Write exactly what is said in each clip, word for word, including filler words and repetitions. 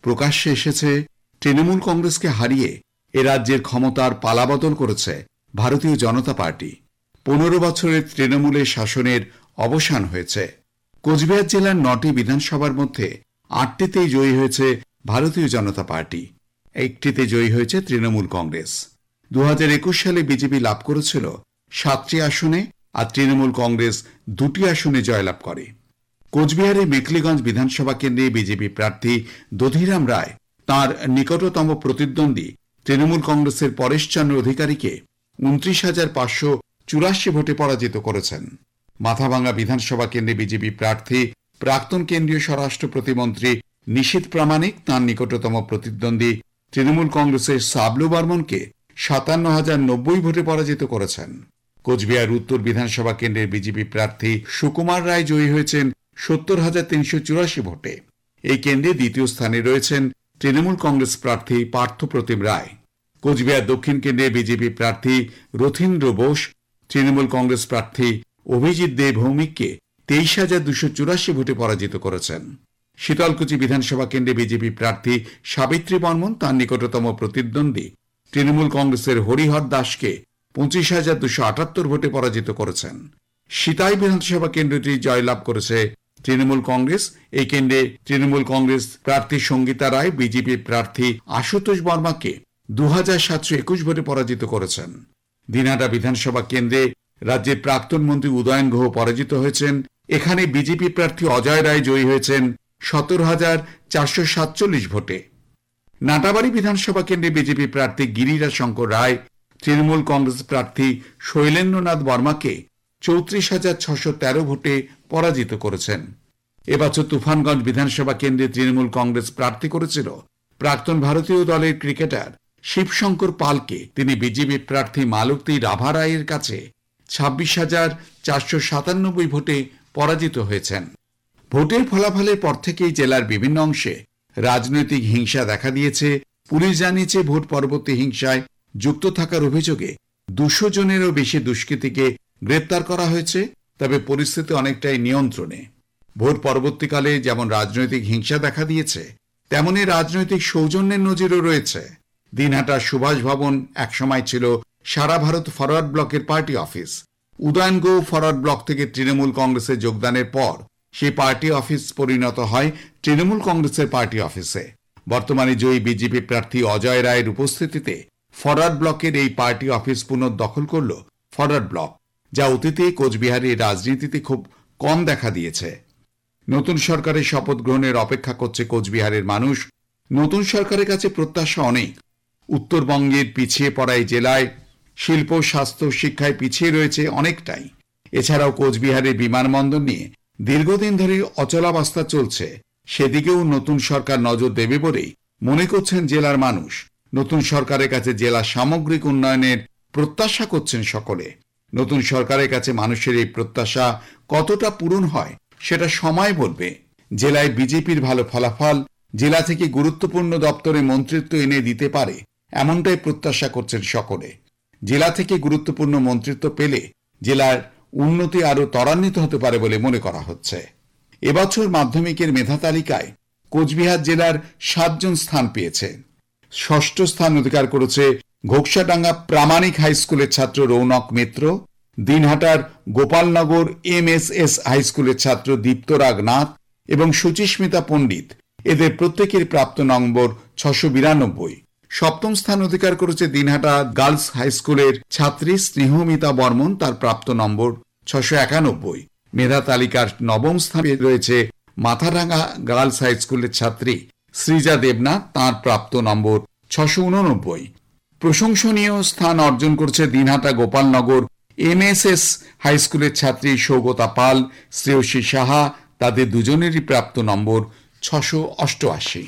প্রকাশ্যে এসেছে তৃণমূল কংগ্রেসকে হারিয়ে এ রাজ্যের ক্ষমতার পালাবদল করেছে ভারতীয় জনতা পার্টি। পনেরো বছরের তৃণমূলের শাসনের অবসান হয়েছে। কোচবিহার জেলার নটি বিধানসভার মধ্যে আটটিতেই জয়ী হয়েছে ভারতীয় জনতা পার্টি, একটিতে জয়ী হয়েছে তৃণমূল কংগ্রেস। দু হাজার একুশ সালে বিজেপি লাভ করেছিল সাতটি আসনে আর তৃণমূল কংগ্রেস দুটি আসনে জয়লাভ করে। কোচবিহারের মেখলিগঞ্জ বিধানসভা কেন্দ্রে বিজেপি প্রার্থী দধিরাম রায় তাঁর নিকটতম প্রতিদ্বন্দ্বী তৃণমূল কংগ্রেসের পরেশচন্দ্র অধিকারীকে উনত্রিশ হাজার পাঁচশো চুরাশি ভোটে পরাজিত করেছেন। মাথাভাঙ্গা বিধানসভা কেন্দ্রে বিজেপি প্রার্থী প্রাক্তন কেন্দ্রীয় স্বরাষ্ট্র প্রতিমন্ত্রী নিশীথ প্রামাণিক তাঁর নিকটতম প্রতিদ্বন্দ্বী তৃণমূল কংগ্রেসের সাবলু বর্মনকে সাতান্ন হাজার নব্বই ভোটে পরাজিত করেছেন। কোচবিহার উত্তর বিধানসভা কেন্দ্রের বিজেপি প্রার্থী সুকুমার রায় জয়ী হয়েছেন সত্তর হাজার তিনশো চুরাশি ভোটে। এই কেন্দ্রে দ্বিতীয় স্থানে রয়েছেন তৃণমূল কংগ্রেস প্রার্থী পার্থপ্রতিম রায়। কোচবিহার দক্ষিণ কেন্দ্রে বিজেপি প্রার্থী রথীন্দ্র বোস তৃণমূল কংগ্রেস প্রার্থী অভিজিৎ দে ভৌমিককে তেইশ হাজার দুশো চুরাশি ভোটে পরাজিত করেছেন। শীতলকুচি বিধানসভা কেন্দ্রে বিজেপি প্রার্থী সাবিত্রী বর্মন তাঁর নিকটতম প্রতিদ্বন্দ্বী তৃণমূল কংগ্রেসের হরিহর দাসকে পঁচিশ হাজার দুশো আটাত্তর ভোটে পরাজিত করেছেন। সিতাই বিধানসভা কেন্দ্রটি জয়লাভ করেছে তৃণমূল কংগ্রেস। এই কেন্দ্রে তৃণমূল কংগ্রেস প্রার্থী সঙ্গীতা রায় বিজেপি প্রার্থী আশুতোষ বর্মাকে দু হাজার সাতশো একুশ ভোটে পরাজিত করেছেন। দিনহাটা বিধানসভা কেন্দ্রে রাজ্যের প্রাক্তন মন্ত্রী উদয়ন গুহ পরাজিত হয়েছেন। এখানে বিজেপি প্রার্থী অজয় রায় জয়ী হয়েছেন সতেরো হাজার চারশো সাতচল্লিশ ভোটে। নাটাবাড়ি বিধানসভা কেন্দ্রে বিজেপি প্রার্থী গিরিরাজ শঙ্কর রায় তৃণমূল কংগ্রেস প্রার্থী শৈলেন্দ্রনাথ বর্মাকে চৌত্রিশ হাজার ছশো তেরো ভোটে পরাজিত করেছেন। এবছর তুফানগঞ্জ বিধানসভা কেন্দ্রে তৃণমূল কংগ্রেস প্রার্থী করেছিল প্রাক্তন ভারতীয় দলের ক্রিকেটার শিবশঙ্কর পালকে। তিনি বিজেপি প্রার্থী মালতী রাভা রায়ের কাছে ছাব্বিশ হাজার চারশো সাতানব্বই ভোটে পরাজিত হয়েছেন। ভোটের ফলাফলের পর থেকেই জেলার বিভিন্ন অংশে রাজনৈতিক হিংসা দেখা দিয়েছে। পুলিশ জানিয়েছে ভোট পরবর্তী হিংসায় যুক্ত থাকার অভিযোগে দুশো জনেরও বেশি দুষ্কৃতীকে গ্রেপ্তার করা হয়েছে। তবে পরিস্থিতি অনেকটাই নিয়ন্ত্রণে। ভোট পরবর্তীকালে যেমন রাজনৈতিক হিংসা দেখা দিয়েছে, তেমনি রাজনৈতিক সৌজন্যের নজিরও রয়েছে। দিনহাটার সুভাষ ভবন একসময় ছিল সারা ভারত ফরওয়ার্ড ব্লকের party office. Udayan Guha forward block থেকে তৃণমূল কংগ্রেসে যোগদানের পর সেই পার্টি অফিস পরিণত হয় তৃণমূল কংগ্রেসের পার্টি অফিসে। বর্তমানে জয়ী বিজেপি প্রার্থী অজয় রায়ের উপস্থিতিতে ফরওয়ার্ড ব্লকের এই পার্টি অফিস পুনর্দখল করল ফরওয়ার্ড ব্লক, যা অতীতে কোচবিহারের রাজনীতিতে খুব কম দেখা দিয়েছে। নতুন সরকারের শপথ গ্রহণের অপেক্ষা করছে কোচবিহারের মানুষ। নতুন সরকারের কাছে প্রত্যাশা অনেক। উত্তরবঙ্গের পিছিয়ে পড়া এই জেলায় শিল্প, স্বাস্থ্য, শিক্ষায় পিছিয়ে রয়েছে অনেকটাই। এছাড়াও কোচবিহারের বিমানবন্দর নিয়ে দীর্ঘদিন ধরে অচলাবস্থা চলছে, সেদিকেও নতুন সরকার নজর দেবে বলেই মনে করছেন জেলার মানুষ। নতুন সরকারের কাছে জেলা সামগ্রিক উন্নয়নের প্রত্যাশা করছেন সকলে। নতুন সরকারের কাছে মানুষের এই প্রত্যাশা কতটা পূরণ হয় সেটা সময় বলবে। জেলায় বিজেপির ভালো ফলাফল জেলা থেকে গুরুত্বপূর্ণ দপ্তরে মন্ত্রিত্ব এনে দিতে পারে, এমনটাই প্রত্যাশা করছেন সকলে। জেলা থেকে গুরুত্বপূর্ণ মন্ত্রিত্ব পেলে জেলার উন্নতি আরও ত্বরান্বিত হতে পারে বলে মনে করা হচ্ছে। এবছর মাধ্যমিকের মেধা তালিকায় কোচবিহার জেলার সাতজন স্থান পেয়েছে। ষষ্ঠ স্থান অধিকার করেছে ঘোকসাডাঙ্গা প্রামাণিক হাই স্কুলের ছাত্র রৌনক মিত্র। দিনহাটার Gopalnagar M S S high স্কুলের ছাত্র দীপ্তরাগ নাথ এবং সুচিস্মিতা পণ্ডিত, এদের প্রত্যেকের প্রাপ্ত নম্বর ছশো বিরানব্বই। সপ্তম স্থান অধিকার করেছে দিনহাটা গার্লস হাই স্কুলের ছাত্রী স্নেহমিতা বর্মন, তার প্রাপ্ত নম্বর ছশো একানব্বই। মেধা তালিকার নবম স্থানে রয়েছে মাথাভাঙ্গা গার্লস হাই স্কুলের ছাত্রী সৃজা দেবনাথ, তাঁর প্রাপ্ত নম্বর ছশো উননব্বই। প্রশংসনীয় স্থান অর্জন করছে Dinhata Gopalnagar M S S high স্কুলের ছাত্রী সৌগতা পাল, শ্রেয়সী সাহা, তাদের দুজনেরই প্রাপ্ত নম্বর ছশো অষ্টআশি।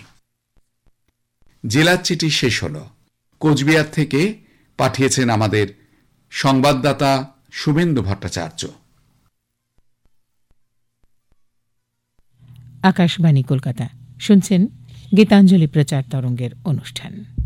জেলার চিঠি শেষ হল। কোচবিহার থেকে পাঠিয়েছেন আমাদের সংবাদদাতা শুভেন্দু ভট্টাচার্য। আকাশবাণী কলকাতা, শুনছেন গীতাঞ্জলি প্রচার তরঙ্গের অনুষ্ঠান।